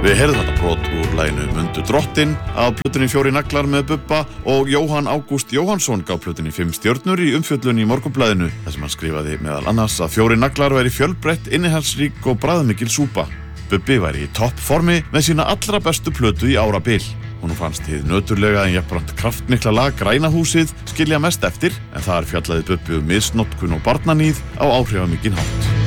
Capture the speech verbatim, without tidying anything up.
Við heyrðum þetta brot úr laginu Mundu drottinn af plötunni Fjórir naglar með Bubba og Jóhann Ágúst Jóhannsson gaf plötunni fimm stjörnur í umfjöllun í Morgunblaðinu þar sem hann skrifaði meðal annars að Fjórir naglar væri fjölbreytt, innihaldsrík og bragðmikil súpa. Bubbi væri í toppformi með sína allra bestu plötu í árabil. Honum fannst hið nöturlega en jafnframt kraftmikla lag Græna húsið skilja mest eftir en þar fjallaði Bubbi um misnotkun og barnaníð á áhrifamikinn hátt.